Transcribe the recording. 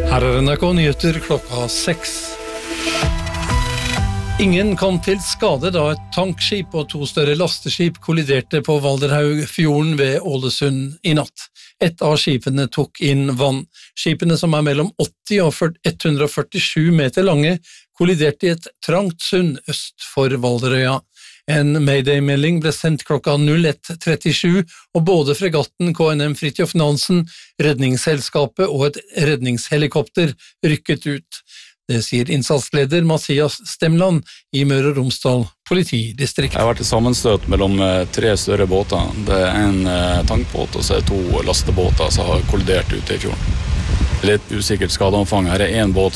Her NRK Nyheter klokka 6. Ingen kom til skade da et tankskip og 2 større lasteskip kolliderte på Valderhaugfjorden ved Ålesund i natt. Et av skipene tok inn vann. Skipene, som mellom 80 og 147 meter lange, kolliderte i et trangt sund øst for Valderøya. En Mayday-melding ble sendt klokka 01:37, og både fregatten KNM Fridtjof Nansen, redningsselskapet og et redningshelikopter rykket ut. Det sier innsatsleder Mathias Stemland i Møre og Romsdal politidistrikt. Det har vært et sammenstøt mellom 3 større båter. Det en tankbåt og så 2 lastebåter som har kollidert ute i fjorden. Litt usikkert skadeomfang. Her en båt